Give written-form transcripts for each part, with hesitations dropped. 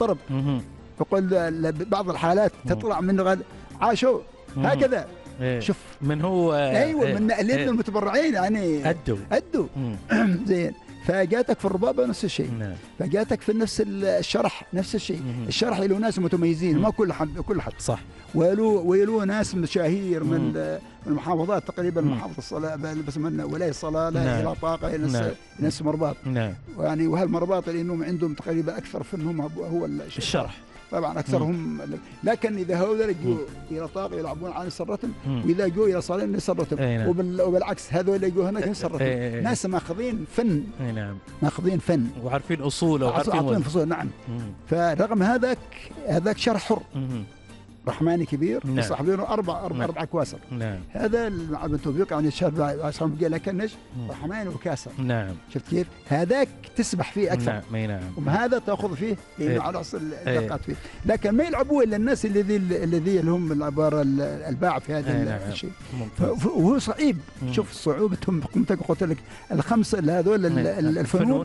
الطرب. يقول بعض الحالات تطلع من عاشوا هكذا. شوف من هو ايوه من نقلين المتبرعين يعني ادوا زين. فجاتك في الربابه نفس الشيء. فجاتك في نفس الشرح نفس الشيء. الشرح له ناس متميزين ما كل حد صح. وله ناس مشاهير من المحافظات تقريبا محافظه الصلاه بس من ولايه الصلاه الى طاقه ناس مرباط. يعني وهالمرباط لانهم عندهم تقريبا اكثر فنهم هو الشرح طبعا اكثرهم. لكن اذا هذول جو الى طاقه يلعبون عن سرتهم واذا جو الى صالين سرتهم وبالعكس هذول يجوا هناك سرتهم. ناس ماخذين فن. ماخذين فن وعارفين اصوله وعارفين فصول. نعم. فرغم هذاك شرح حر رحماني كبير يصاحبونه أربع كواسر. هذا عبد التوفيق يعني الشاب عشان بقى كنش رحماني وكاسر. شفت كيف؟ هذاك تسبح فيه أكثر. وهذا تأخذ فيه لأنه على أصل الدقات فيه. لكن ما يلعبوه إلا الناس اللي هم العبارة الباع في هذا الشيء. وهو صعيب. شوف صعوبتهم قلت لك الخمسة هذول الفنون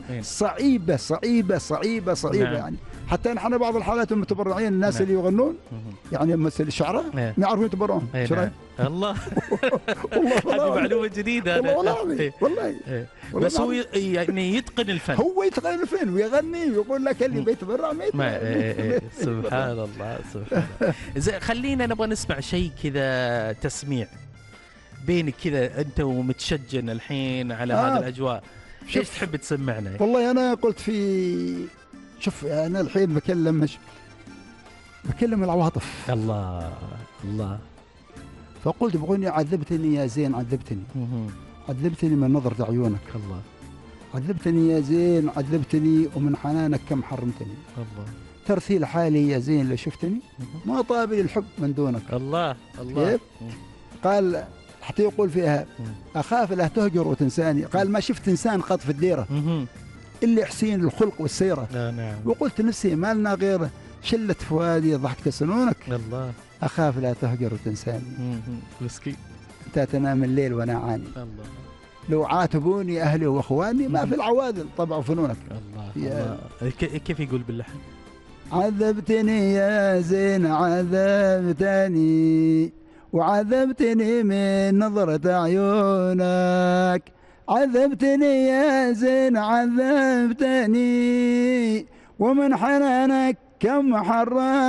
صعيبة يعني. حتى نحن بعض الحالات المتبرعين الناس اللي يغنون يعني مثل الشعراء ما يعرفون يتبرعون. الله هذه معلومة جديدة. والله بس هو يعني يتقن الفن. هو يتقن الفن ويغني ويقول لك اللي بيتبرع ما سبحان الله سبحان الله. خلينا نبغى نسمع شيء كذا تسميع بينك كذا انت ومتشجن الحين على هذه الاجواء. ايش تحب تسمعنا؟ والله انا قلت شوف انا الحين بكلم العواطف. الله فقلت بغني عذبتني يا زين عذبتني من نظرة عيونك. الله عذبتني يا زين عذبتني ومن حنانك كم حرمتني. الله ترثيل حالي يا زين لو شفتني ما طابلي الحب من دونك. الله كيف؟ قال حتى يقول فيها أخاف لا تهجر وتنساني. قال ما شفت إنسان قط في الديرة اللي حسين الخلق والسيرة. نعم. وقلت نفسي ما لنا غيره شلة فؤادي ضحكة سنونك. الله أخاف لا تهجر وتنساني. مسكين أنت تنام الليل وأنا عاني. الله لو عاتبوني أهلي وأخواني ما في العوادل طبعوا فنونك. الله كيف يقول باللحن؟ عذبتني يا زين عذبتني وعذبتني من نظرة عيونك. عذبتني يا زين عذبتني ومن حنانك كم حرمتني.